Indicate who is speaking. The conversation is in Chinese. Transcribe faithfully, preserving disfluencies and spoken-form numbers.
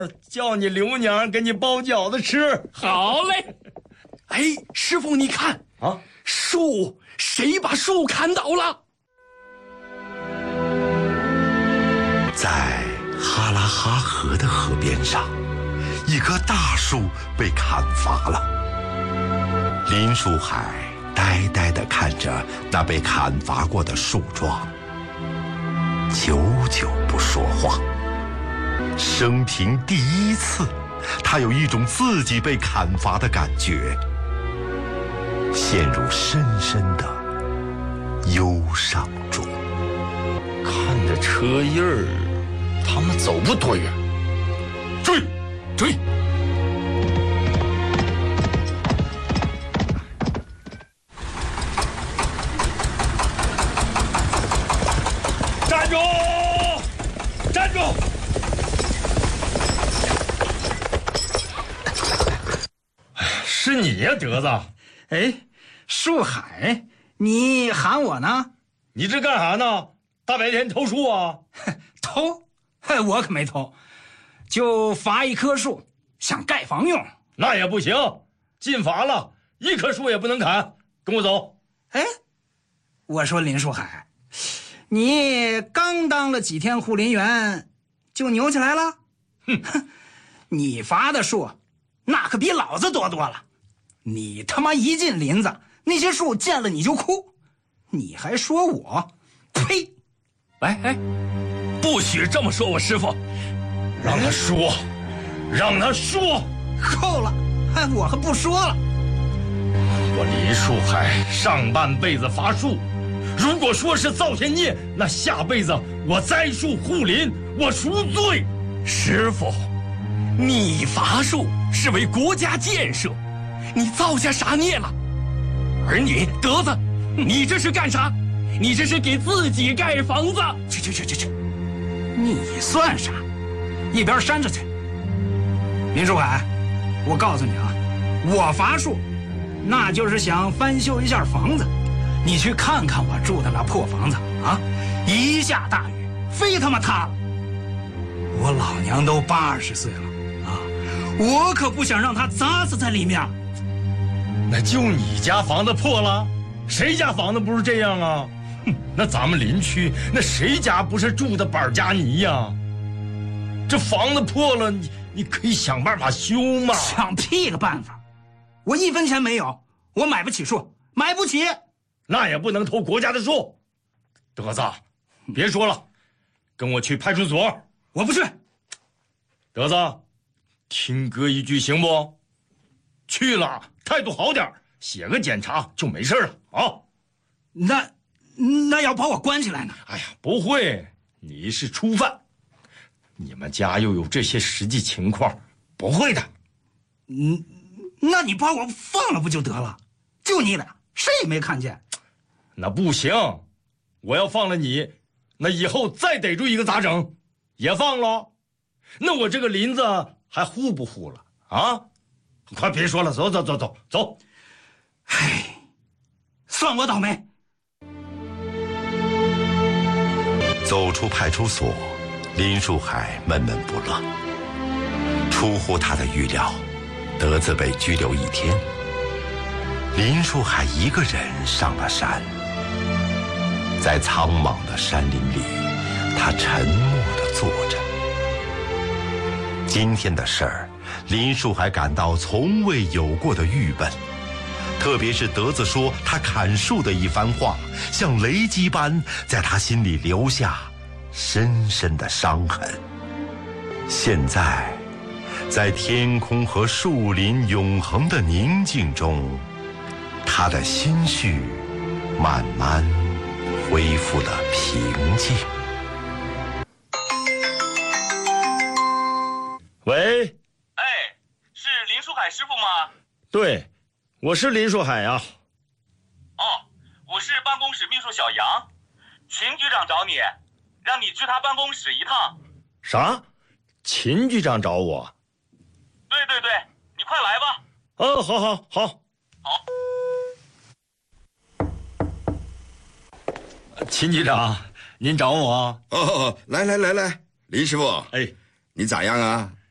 Speaker 1: 叫你刘娘给你包饺子吃。
Speaker 2: 好嘞。哎，师傅，你看
Speaker 1: 啊，
Speaker 2: 树，谁把树砍倒了？
Speaker 3: 在哈拉哈河的河边上，一棵大树被砍伐了。林树海呆呆地看着那被砍伐过的树桩，久久不说话。生平第一次，他有一种自己被砍伐的感觉，陷入深深的忧伤中。
Speaker 1: 看着车印儿，他们走不多远。追，
Speaker 2: 追！
Speaker 1: 站住！站住！哎，是你呀，德子。
Speaker 4: 哎，树海，你喊我呢？
Speaker 1: 你这干啥呢？大白天偷树啊？
Speaker 4: 偷？我可没偷，就伐一棵树，想盖房用。
Speaker 1: 那也不行，禁伐了，一棵树也不能砍。跟我走。
Speaker 4: 哎，我说林树海，你刚当了几天护林员，就牛起来了？哼，你伐的树，那可比老子多多了。你他妈一进林子，那些树见了你就哭，你还说我？呸！
Speaker 2: 哎哎，不许这么说我师傅。
Speaker 1: 让他说，让他说。
Speaker 4: 够了，哎，我还不说了。
Speaker 1: 我林树海上半辈子伐树，如果说是造下孽，那下辈子我栽树护林，我赎罪。
Speaker 2: 师傅，你伐树是为国家建设，你造下啥孽了？而你德子，你这是干啥？你这是给自己盖房子。
Speaker 4: 去去去去去，你算啥？一边扇着去。林树海，我告诉你啊，我伐树，那就是想翻修一下房子。你去看看我住的那破房子啊，一下大雨，非他妈塌了。我老娘都八十岁了啊，我可不想让他砸死在里面。
Speaker 1: 那就你家房子破了，谁家房子不是这样啊？哼，那咱们林区那谁家不是住的板加泥呀？这房子破了，你你可以想办法修嘛。
Speaker 4: 想屁个办法！我一分钱没有，我买不起树，买不起。
Speaker 1: 那也不能偷国家的树。德子，别说了，跟我去派出所。
Speaker 4: 我不去。
Speaker 1: 德子，听哥一句行不？去了，态度好点，写个检查就没事了啊。
Speaker 4: 那那要把我关起来呢？
Speaker 1: 哎呀，不会，你是初犯，你们家又有这些实际情况，不会的。
Speaker 4: 嗯，那你把我放了不就得了？就你俩，谁也没看见。
Speaker 1: 那不行，我要放了你，那以后再逮住一个咋整？也放了，那我这个林子还护不护了啊？快别说了，走走走走走。
Speaker 4: 唉，算我倒霉。
Speaker 3: 走出派出所，林树海闷闷不乐。出乎他的预料，德子被拘留一天。林树海一个人上了山，在苍茫的山林里，他沉默地坐着。今天的事儿，林树海感到从未有过的郁闷，特别是德子说他砍树的一番话，像雷击般在他心里留下深深的伤痕。现在，在天空和树林永恒的宁静中，他的心绪慢慢恢复了平静。
Speaker 1: 喂，
Speaker 5: 哎，是林树海师傅吗？
Speaker 1: 对，我是林树海啊。
Speaker 5: 哦，我是办公室秘书小杨，秦局长找你，让你去他办公室一趟。
Speaker 1: 啥？秦局长找我？
Speaker 5: 对对对，你快来吧。
Speaker 1: 哦，好好好。
Speaker 5: 好。
Speaker 1: 秦局长，您找我？
Speaker 6: 哦，来来来来，林师傅，
Speaker 1: 哎，
Speaker 6: 你咋样啊？